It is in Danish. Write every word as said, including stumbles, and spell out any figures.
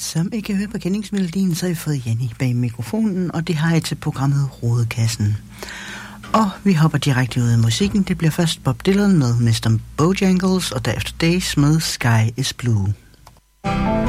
Som I kan høre på kendingsmelodien, så har I fået Jenny bag mikrofonen, og det har I til programmet Rodekassen. Og vi hopper direkte ud i musikken. Det bliver først Bob Dylan med mister Bojangles, og derefter Days med Sky is Blue.